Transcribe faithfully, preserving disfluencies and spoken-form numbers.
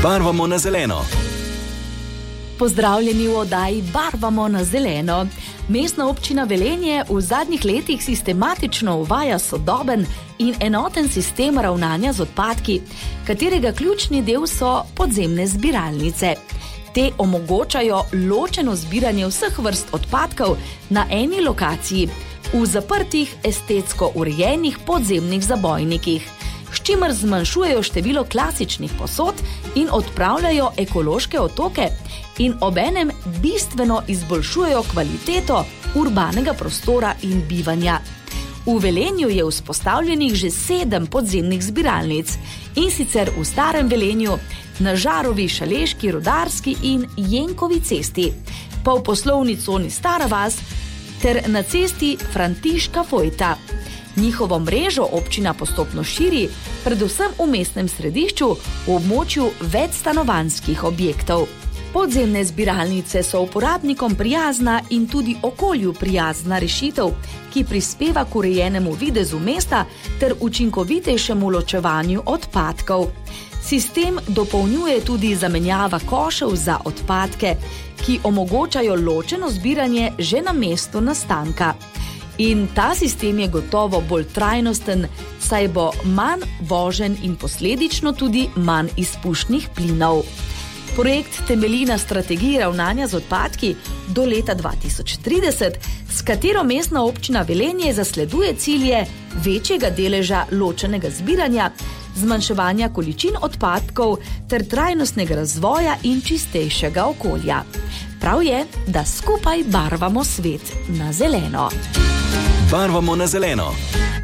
Barvamo na zeleno. Pozdravljeni v oddaji Barvamo na zeleno. Mestna občina Velenje v zadnjih letih sistematično uvaja sodoben in enoten sistem ravnanja z odpadki, katerega ključni del so podzemne zbiralnice. Te omogočajo ločeno zbiranje vseh vrst odpadkov na eni lokaciji, v zaprtih, estetsko urejenih podzemnih zabojnikih, s čimer zmanjšujejo število klasičnih posod in odpravljajo ekološke otoke in obenem bistveno izboljšujejo kvaliteto urbanega prostora in bivanja. V Velenju je vzpostavljenih že sedem podzemnih zbiralnic, in sicer v Starem Velenju, na Žarovi, Šaleški, Rudarski in Jenkovi cesti, pa v poslovni coni Stara vas ter na cesti Františka Fojta. Njihovo mrežo občina postopno širi, predvsem v mestnem središču, v območju večstanovanjskih objektov. Podzemne zbiralnice so uporabnikom prijazna in tudi okolju prijazna rešitev, ki prispeva k urejenemu videzu mesta ter učinkovitejšemu ločevanju odpadkov. Sistem dopolnjuje tudi zamenjava košev za odpadke, ki omogočajo ločeno zbiranje že na mestu nastanka. In ta sistem je gotovo bolj trajnosten, saj bo manj voženj in posledično tudi manj izpušnih plinov. Projekt temelji na strategiji ravnanja z odpadki do leta dva tisoč trideset, s katero mestna občina Velenje zasleduje cilje večjega deleža ločenega zbiranja, zmanjševanja količin odpadkov ter trajnostnega razvoja in čistejšega okolja. Prav je, da skupaj barvamo svet na zeleno. Barvamo na zeleno.